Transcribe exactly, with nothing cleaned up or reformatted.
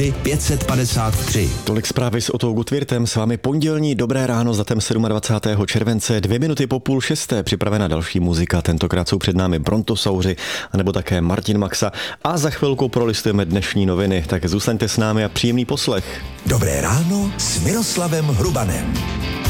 pět set padesát tři. Tolik zprávy s Otou Gutwirtem, s vámi pondělní dobré ráno s datem dvacátého sedmého července, dvě minuty po půl šesté, připravena další muzika, tentokrát jsou před námi Brontosauři, nebo také Martin Maxa a za chvilku prolistujeme dnešní noviny, tak zůstaňte s námi a příjemný poslech. Dobré ráno s Miroslavem Hrubanem.